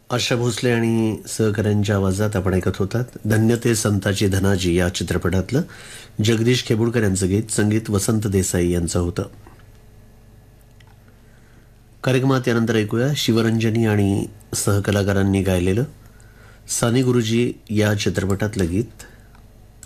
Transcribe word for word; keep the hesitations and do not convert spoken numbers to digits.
आशा भोसले आणि सहकाऱ्यांच्या आवाजात आपण ऐकत होतात धन्य ते संताची धनाजी या चित्रपटातलं जगदीश खेबुडकर यांचं गीत. संगीत वसंत देसाई यांचं होतं. कार्यक्रमात यानंतर ऐकूया शिवरंजनी आणि सहकलाकारांनी गायलेलं साने गुरुजी या चित्रपटातलं गीत.